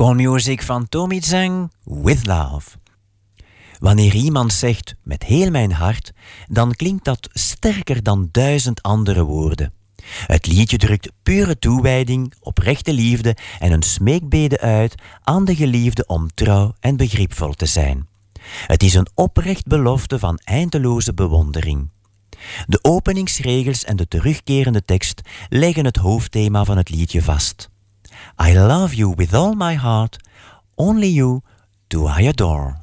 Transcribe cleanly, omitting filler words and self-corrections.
Folk-on music van Tommy Zhang, With Love. Wanneer iemand zegt met heel mijn hart, dan klinkt dat sterker dan 1000 andere woorden. Het liedje drukt pure toewijding, oprechte liefde en een smeekbede uit aan de geliefde om trouw en begripvol te zijn. Het is een oprecht belofte van eindeloze bewondering. De openingsregels en de terugkerende tekst leggen het hoofdthema van het liedje vast. I love you with all my heart, only you do I adore.